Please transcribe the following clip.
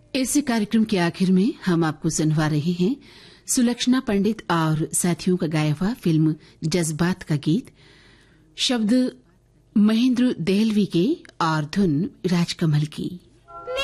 इस कार्यक्रम के आखिर में हम आपको सुनवा रहे हैं सुलक्षणा पंडित और साथियों का गाया हुआ फिल्म जज्बात का गीत। शब्द महेंद्र देहलवी के और धुन राजकमल की।